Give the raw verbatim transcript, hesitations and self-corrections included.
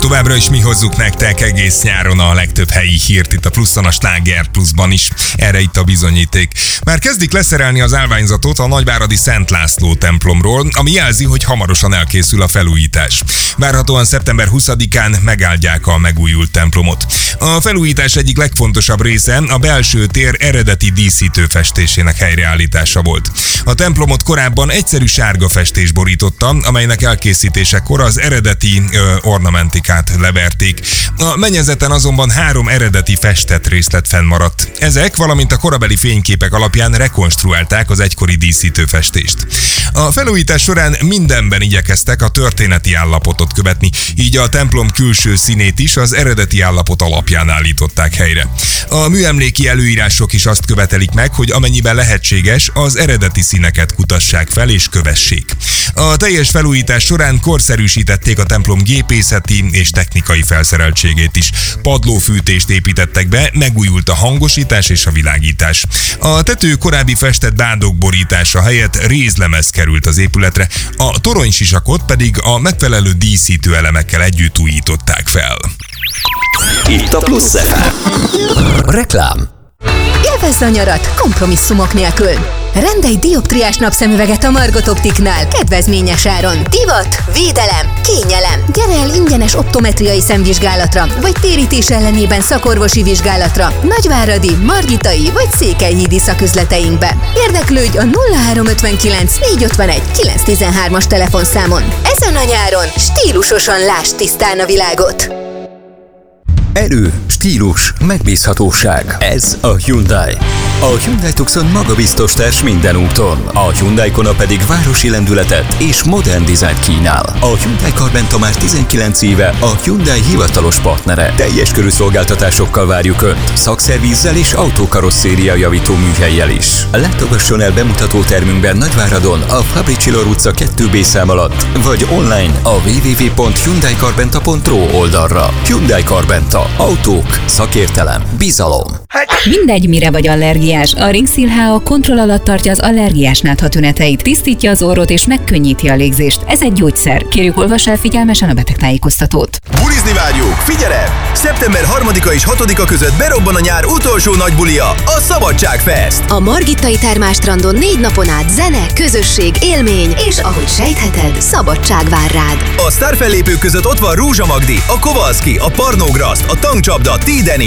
Továbbra is mi hozzuk nektek egész nyáron a legtöbb helyi hírt itt a Pluszon, a Sláger Pluszban is. Erre itt a bizonyíték. Már kezdik leszerelni az állványzatot a nagyváradi Szent László templomról, ami jelzi, hogy hamarosan elkészül a felújítás. Várhatóan szeptember huszadikán megáldják a megújult templomot. A felújítás egyik legfontosabb része a belső tér eredeti díszítő festésének helyreállítása volt. A templomot korábban egyszerű sárga festés borította, amelynek elkészítésekor az eredeti ö, ornamentikát leverték. A mennyezeten azonban három eredeti festett részlet fennmaradt. Ezek, valamint a korabeli fényképek alapján rekonstruálták az egykori díszítőfestést. A felújítás során mindenben igyekeztek a történeti állapotot követni, így a templom külső színét is az eredeti állapot alapján állították helyre. A műemléki előírások is azt követelik meg, hogy amennyiben lehetséges, az eredeti színeket kutassák fel és kövessék. A teljes felújítás során korszerűsítették a templom gépészeti és technikai felszereltségét is. Padlófűtést építettek be, megújult a hangosítás és a világítás. A tető korábbi festett bádok borítása helyett rézlemez került az épületre, a toronysisakot pedig a megfelelő díszítő elemekkel együtt újították fel. Itt a Plusz ef em. Reklám. Élvezd a nyarat kompromisszumok nélkül. Rendelj dioptriás napszemüveget a Margot Optiknál kedvezményes áron. Divat, védelem, kényelem. Gyere el ingyenes optometriai szemvizsgálatra, vagy térítés ellenében szakorvosi vizsgálatra Nagyváradi, Margitai vagy Székelyhídi szaküzleteinkbe. Érdeklődj a nulla három ötvenkilenc négyszázötvenegy kilencszáztizenhármas telefonszámon. Ezen a nyáron stílusosan lásd tisztán a világot. Erő, stílus, megbízhatóság. Ez a Hyundai. A Hyundai Tucson magabiztos társ minden úton. A Hyundai Kona pedig városi lendületet és modern dizájnt kínál. A Hyundai Carventa már tizenkilenc éve a Hyundai hivatalos partnere. Teljes körű szolgáltatásokkal várjuk Önt, szakszervízzel és autókarosszéria javító műhellyel is. Látogasson el bemutató termünkben Nagyváradon, a Fabricilor utca kettő B szám alatt, vagy online a double-u double-u double-u pont hyundai carventa pont ro oldalra. Hyundai Carventa. Autók, szakértelem, bizalom. Mindegy, mire vagy allergiás, a Ringszil há á kontroll alatt tartja az allergiás nátha tüneteit, tisztítja az orrot és megkönnyíti a légzést. Ez egy gyógyszer. Kérjük, olvass el figyelmesen a betegtájékoztatót. Bulizni várjuk! Figyelem! szeptember harmadika és hatodika között berobban a nyár utolsó nagy bulia, a Szabadságfest! A Margittai Termálstrandon négy napon át zene, közösség, élmény, és ahogy sejtheted, szabadság vár rád. A sztárfellépők között ott van Rózsa Magdi, a Kovalszki, a Parnógraszt, a Tankcsapda, Tideni,